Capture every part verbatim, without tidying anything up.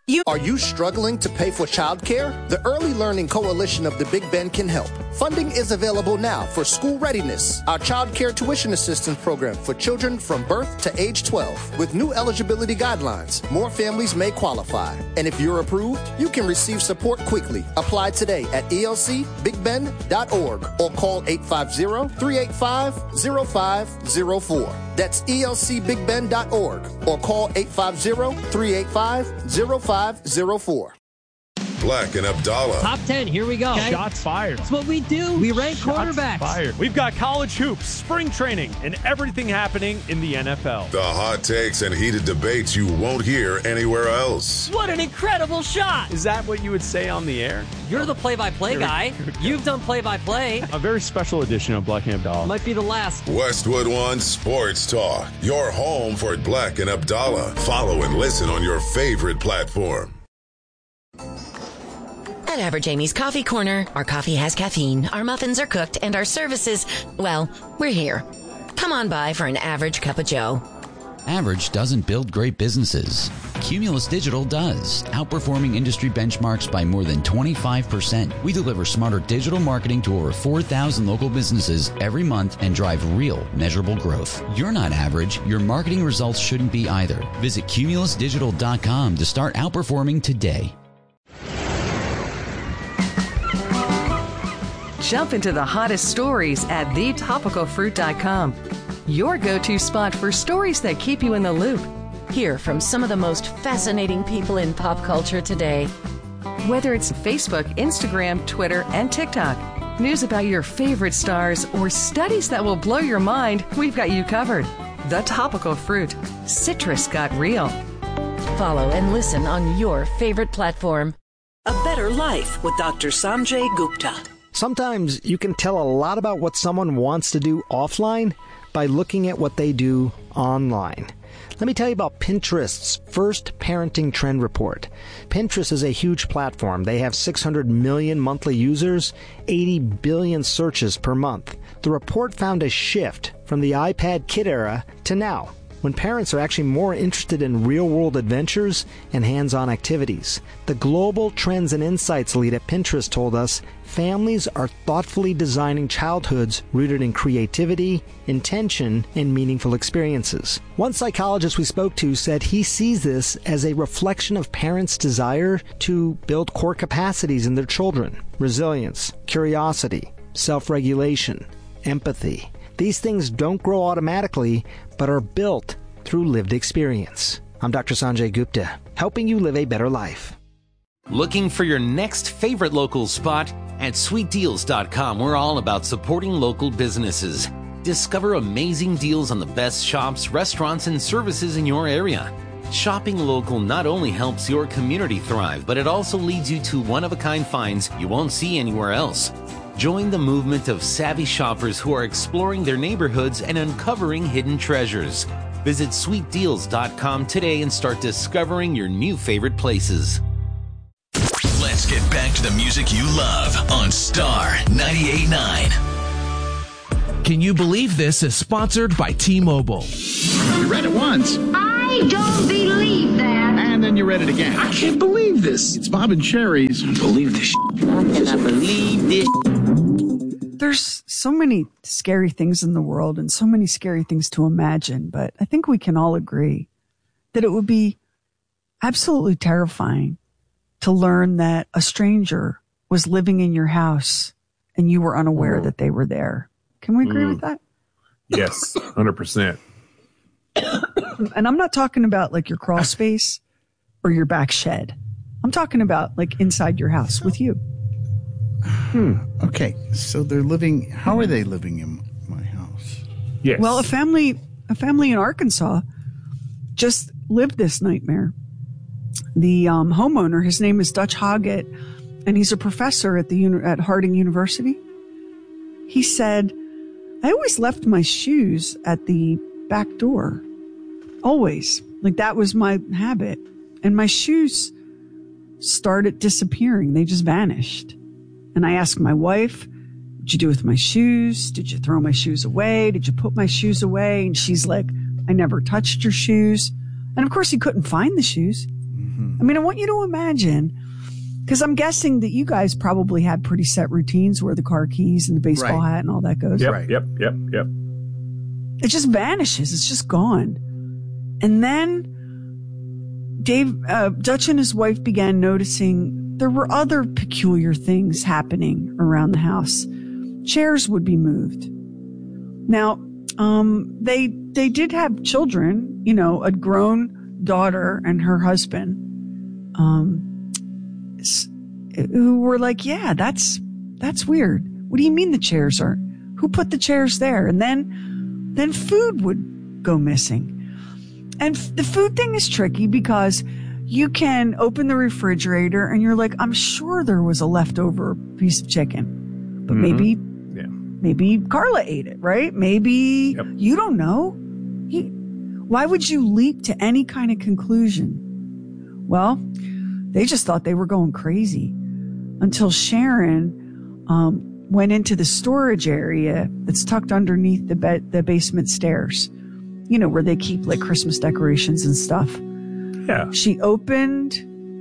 You- Are you struggling to pay for childcare? The Early Learning Coalition of the Big Bend can help. Funding is available now for School Readiness, our child care tuition assistance program for children from birth to age twelve. With new eligibility guidelines, more families may qualify. And if you're approved, you can receive support quickly. Apply today at E L C big bend dot org or call eight five zero, three eight five, zero five zero four. That's E L C big bend dot org or call eight five zero, three eight five, zero five zero four. Black and Abdallah. Top ten, here we go. Okay. Shots fired. That's what we do. We rank Shots quarterbacks. Fired. We've got college hoops, spring training, and everything happening in the N F L. The hot takes and heated debates you won't hear anywhere else. What an incredible shot. Is that what you would say on the air? You're the play-by-play guy. You've done play-by-play. A very special edition of Black and Abdallah. Might be the last. Westwood One Sports Talk. Your home for Black and Abdallah. Follow and listen on your favorite platform. At Average Amy's Coffee Corner, our coffee has caffeine, our muffins are cooked, and our services, well, we're here. Come on by for an average cup of joe. Average doesn't build great businesses. Cumulus Digital does, outperforming industry benchmarks by more than twenty-five percent. We deliver smarter digital marketing to over four thousand local businesses every month and drive real, measurable growth. You're not average. Your marketing results shouldn't be either. Visit cumulus digital dot com to start outperforming today. Jump into the hottest stories at the topical fruit dot com. Your go-to spot for stories that keep you in the loop. Hear from some of the most fascinating people in pop culture today. Whether it's Facebook, Instagram, Twitter, and TikTok, news about your favorite stars, or studies that will blow your mind, we've got you covered. The Topical Fruit. Citrus got real. Follow and listen on your favorite platform. A Better Life with Doctor Sanjay Gupta. Sometimes you can tell a lot about what someone wants to do offline by looking at what they do online. Let me tell you about Pinterest's first parenting trend report. Pinterest is a huge platform. They have six hundred million monthly users, eighty billion searches per month. The report found a shift from the iPad kid era to now, when parents are actually more interested in real-world adventures and hands-on activities. The Global Trends and Insights lead at Pinterest told us families are thoughtfully designing childhoods rooted in creativity, intention, and meaningful experiences. One psychologist we spoke to said he sees this as a reflection of parents' desire to build core capacities in their children: resilience, curiosity, self-regulation, empathy. These things don't grow automatically, but are built through lived experience. I'm Doctor Sanjay Gupta, helping you live a better life. Looking for your next favorite local spot? At sweet deals dot com, we're all about supporting local businesses. Discover amazing deals on the best shops, restaurants, and services in your area. Shopping local not only helps your community thrive, but it also leads you to one-of-a-kind finds you won't see anywhere else. Join the movement of savvy shoppers who are exploring their neighborhoods and uncovering hidden treasures. Visit sweet deals dot com today and start discovering your new favorite places. Let's get back to the music you love on Star ninety-eight point nine. Can You Believe This is sponsored by T-Mobile. You read it once. I don't believe that. And then you read it again. I can't believe this. It's Bob and Sherry's. Believe this. And I believe this. There's so many scary things in the world and so many scary things to imagine, but I think we can all agree that it would be absolutely terrifying to learn that a stranger was living in your house and you were unaware mm. that they were there. Can we agree mm. with that? Yes, one hundred percent. And I'm not talking about like your crawl space or your back shed. I'm talking about like inside your house with you. Hmm. Okay. So they're living, how are they living in my house? Yes. Well, a family, a family in Arkansas just lived this nightmare. The um, homeowner, his name is Dutch Hoggett, and he's a professor at the uni- at Harding University. He said, I always left my shoes at the back door. Always. Like that was my habit. And my shoes started disappearing. They just vanished. And I asked my wife, what'd you do with my shoes? Did you throw my shoes away? Did you put my shoes away? And she's like, I never touched your shoes. And of course he couldn't find the shoes. Mm-hmm. I mean, I want you to imagine, because I'm guessing that you guys probably had pretty set routines where the car keys and the baseball Right. hat and all that goes. Yep, Right. yep, yep, yep. It just vanishes. It's just gone. And then Dave, uh, Dutch and his wife began noticing there were other peculiar things happening around the house. Chairs would be moved. Now, um, they they did have children, you know, a grown daughter and her husband, um, s- who were like, yeah, that's that's weird. What do you mean the chairs are? Who put the chairs there? And then then food would go missing. And f- the food thing is tricky because you can open the refrigerator and you're like, I'm sure there was a leftover piece of chicken, but Mhm. maybe, Yeah. maybe Carla ate it, right? Maybe you don't know. He, why would you leap to any kind of conclusion? Well, they just thought they were going crazy until Sharon, um, went into the storage area that's tucked underneath the bed, the basement stairs, you know, where they keep like Christmas decorations and stuff. Yeah. She opened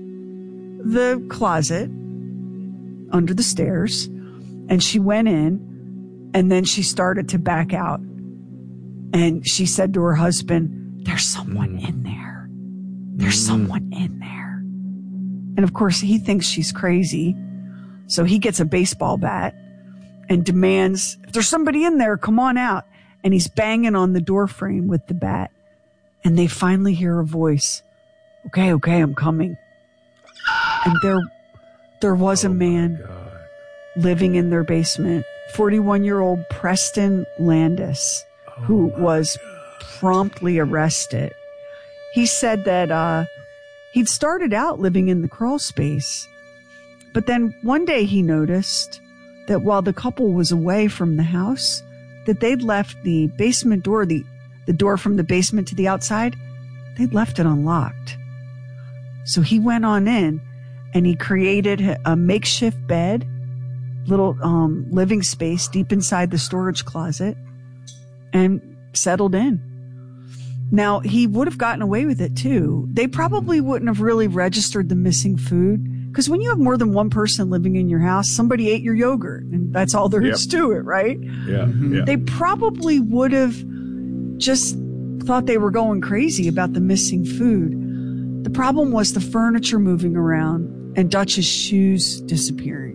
the closet under the stairs and she went in and then she started to back out. And she said to her husband, there's someone in there. There's someone in there. And of course he thinks she's crazy. So he gets a baseball bat and demands, if there's somebody in there, come on out. And he's banging on the door frame with the bat. And they finally hear a voice. Okay, okay, I'm coming. And there, there was a man living in their basement, forty-one-year-old Preston Landis, who was promptly arrested. He said that uh, he'd started out living in the crawl space, but then one day he noticed that while the couple was away from the house, that they'd left the basement door, the, the door from the basement to the outside, they'd left it unlocked. So he went on in and he created a makeshift bed, little um, living space deep inside the storage closet, and settled in. Now, he would have gotten away with it too. They probably wouldn't have really registered the missing food, because when you have more than one person living in your house, somebody ate your yogurt and that's all there is Yep. to it, right? Yeah, yeah. They probably would have just thought they were going crazy about the missing food. The problem was the furniture moving around and Dutch's shoes disappearing.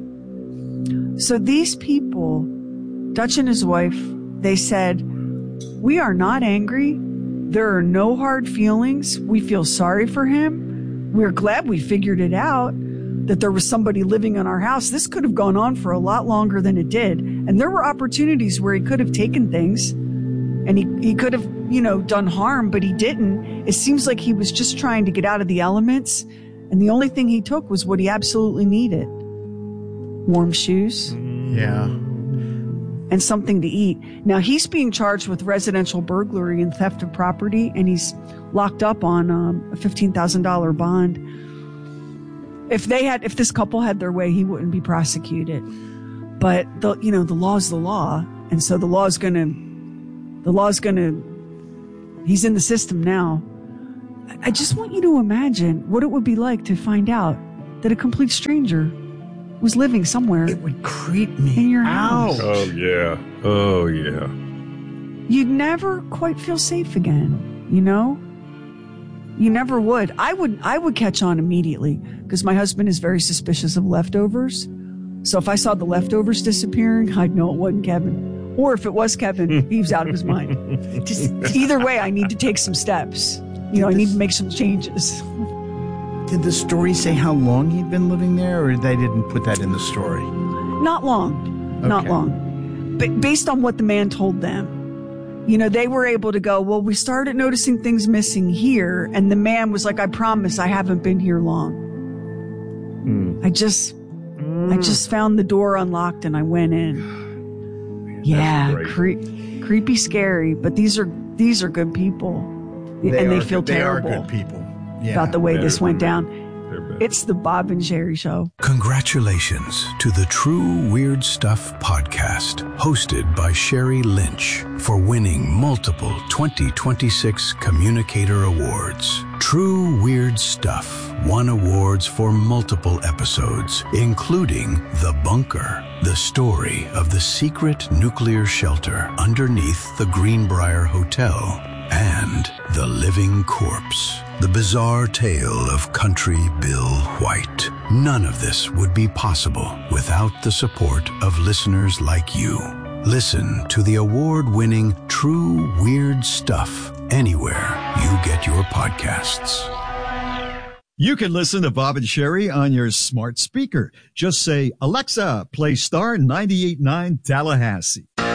So these people, Dutch and his wife, they said, we are not angry. There are no hard feelings. We feel sorry for him. We're glad we figured it out, that there was somebody living in our house. This could have gone on for a lot longer than it did. And there were opportunities where he could have taken things and he, he could have, you know, done harm, but he didn't. It seems like he was just trying to get out of the elements. And the only thing he took was what he absolutely needed. Warm shoes. Yeah. And something to eat. Now he's being charged with residential burglary and theft of property, and he's locked up on um, a fifteen thousand dollars bond. If they had, if this couple had their way, he wouldn't be prosecuted. But the, you know, the law's the law, and so the law's gonna, the law's gonna. He's in the system now. I just want you to imagine what it would be like to find out that a complete stranger was living somewhere. It would creep me in your house. Oh, yeah. Oh, yeah. You'd never quite feel safe again, you know? You never would. I would I would catch on immediately because my husband is very suspicious of leftovers. So if I saw the leftovers disappearing, I'd know it wasn't Kevin. Or if it was Kevin, he was out of his mind. Just either way, I need to take some steps. You know, I need to make some changes. Did the story say how long he'd been living there, or they didn't put that in the story? Not long. Not Okay. long. But based on what the man told them, you know, they were able to go, well, we started noticing things missing here. And the man was like, I promise I haven't been here long. Mm. I just, I just found the door unlocked and I went in. Man, yeah. Cre- creepy, scary, but these are, these are good people. They and they are feel good- they are terrible good people. Yeah. about the way this went down. It's the Bob and Sherry Show. Congratulations to the True Weird Stuff podcast, hosted by Sherry Lynch, for winning multiple twenty twenty-six Communicator Awards. True Weird Stuff won awards for multiple episodes, including The Bunker, the story of the secret nuclear shelter underneath the Greenbrier Hotel, and The Living Corpse, the bizarre tale of Country Bill White. None of this would be possible without the support of listeners like you. Listen to the award-winning True Weird Stuff anywhere you get your podcasts. You can listen to Bob and Sherry on your smart speaker. Just say, Alexa, play Star ninety-eight point nine Tallahassee.